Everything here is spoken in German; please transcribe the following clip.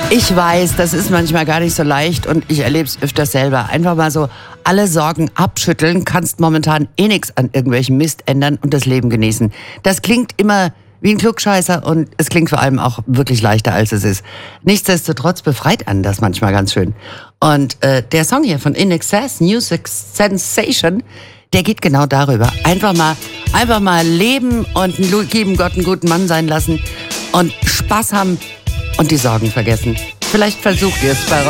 Ich weiß, das ist manchmal gar nicht so leicht und ich erlebe es öfters selber. Einfach mal so alle Sorgen abschütteln, kannst momentan eh nichts an irgendwelchen Mist ändern und das Leben genießen. Das klingt immer wie ein Klugscheißer und es klingt vor allem auch wirklich leichter, als es ist. Nichtsdestotrotz befreit einen das manchmal ganz schön. Und der Song hier von In Excess, New Sensation, der geht genau darüber. Einfach mal leben und lieben Gott einen guten Mann sein lassen und Spaß haben und die Sorgen vergessen. Vielleicht versucht ihr es bei